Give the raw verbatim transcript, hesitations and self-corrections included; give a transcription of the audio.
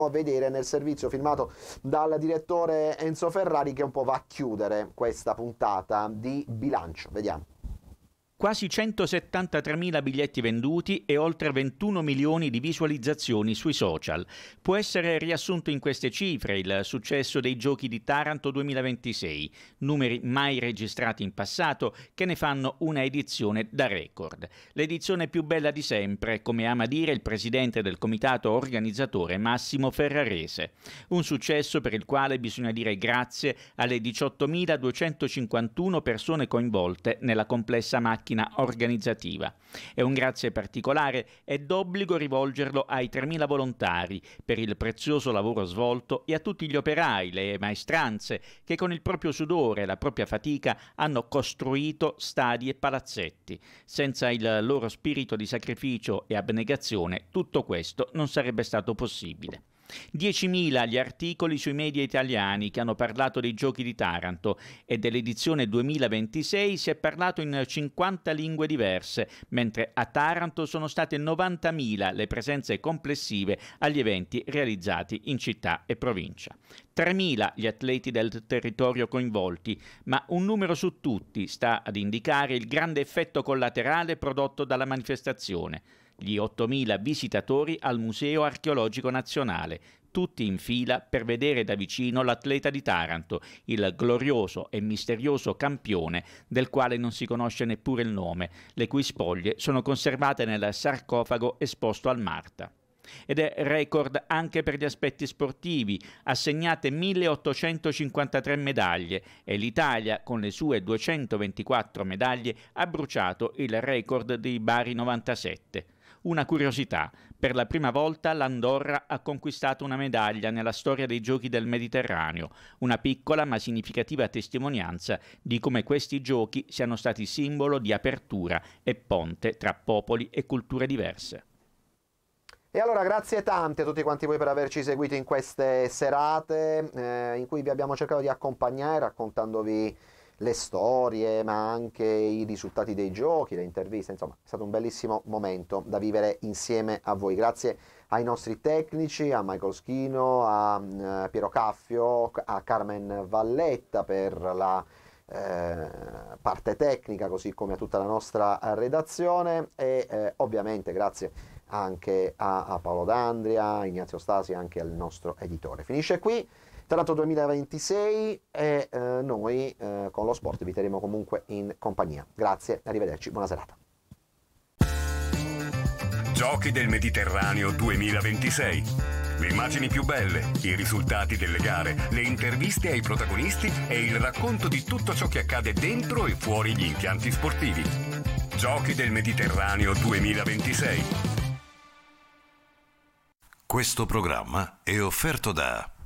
a vedere nel servizio firmato dal direttore Enzo Ferrari, che un po' va a chiudere questa puntata di bilancio. Vediamo. Quasi centosettantatremila biglietti venduti e oltre ventuno milioni di visualizzazioni sui social. Può essere riassunto in queste cifre il successo dei Giochi di Taranto duemilaventisei, numeri mai registrati in passato che ne fanno una edizione da record. L'edizione più bella di sempre, come ama dire il presidente del comitato organizzatore Massimo Ferrarese. Un successo per il quale bisogna dire grazie alle diciottomiladuecentocinquantuno persone coinvolte nella complessa macchina organizzativa. E un grazie particolare è d'obbligo rivolgerlo ai tremila volontari per il prezioso lavoro svolto e a tutti gli operai, le maestranze che con il proprio sudore e la propria fatica hanno costruito stadi e palazzetti. Senza il loro spirito di sacrificio e abnegazione tutto questo non sarebbe stato possibile. diecimila gli articoli sui media italiani che hanno parlato dei Giochi di Taranto e dell'edizione duemilaventisei si è parlato in cinquanta lingue diverse, mentre a Taranto sono state novantamila le presenze complessive agli eventi realizzati in città e provincia. tremila gli atleti del territorio coinvolti, ma un numero su tutti sta ad indicare il grande effetto collaterale prodotto dalla manifestazione. Gli ottomila visitatori al Museo Archeologico Nazionale, tutti in fila per vedere da vicino l'atleta di Taranto, il glorioso e misterioso campione del quale non si conosce neppure il nome, le cui spoglie sono conservate nel sarcofago esposto al Marta. Ed è record anche per gli aspetti sportivi, assegnate milleottocentocinquantatré medaglie e l'Italia con le sue duecentoventiquattro medaglie ha bruciato il record dei Bari novantasette. Una curiosità, per la prima volta l'Andorra ha conquistato una medaglia nella storia dei Giochi del Mediterraneo, una piccola ma significativa testimonianza di come questi giochi siano stati simbolo di apertura e ponte tra popoli e culture diverse. E allora grazie tante a tutti quanti voi per averci seguito in queste serate eh, in cui vi abbiamo cercato di accompagnare raccontandovi le storie, ma anche i risultati dei giochi, le interviste. Insomma, è stato un bellissimo momento da vivere insieme a voi. Grazie ai nostri tecnici, a Michael Schino, a uh, Piero Caffio, a Carmen Valletta per la eh, parte tecnica, così come a tutta la nostra redazione e eh, ovviamente grazie anche a, a Paolo D'Andria, a Ignazio Stasi e anche al nostro editore. Finisce qui Taranto duemilaventisei e eh, noi eh, con lo sport vi terremo comunque in compagnia. Grazie, arrivederci, buona serata. Giochi del Mediterraneo duemilaventisei. Le immagini più belle, i risultati delle gare, le interviste ai protagonisti e il racconto di tutto ciò che accade dentro e fuori gli impianti sportivi. Giochi del Mediterraneo duemilaventisei. Questo programma è offerto da